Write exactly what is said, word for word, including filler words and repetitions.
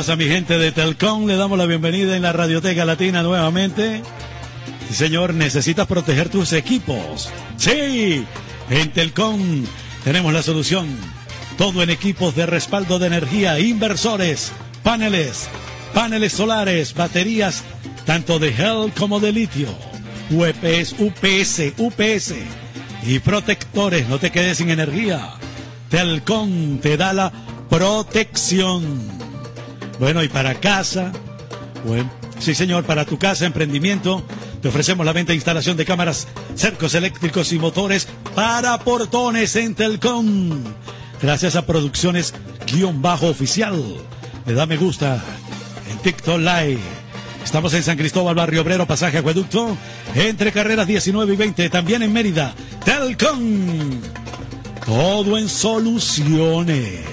Saludos a mi gente de Telcom, le damos la bienvenida en la Radioteca Latina nuevamente. Sí, señor, necesitas proteger tus equipos. Sí, en Telcom tenemos la solución. Todo en equipos de respaldo de energía, inversores, paneles, paneles solares, baterías, tanto de gel como de litio, U P S, U P S, U P S y protectores. No te quedes sin energía. Telcom te da la protección. Bueno, y para casa, bueno, sí señor, para tu casa, emprendimiento, te ofrecemos la venta e instalación de cámaras, cercos eléctricos y motores para portones en Telcom. Gracias a Producciones Guión Bajo Oficial. Le da me gusta en TikTok Live. Estamos en San Cristóbal, Barrio Obrero, Pasaje Acueducto, entre carreras diecinueve y veinte, también en Mérida. Telcom. Todo en soluciones.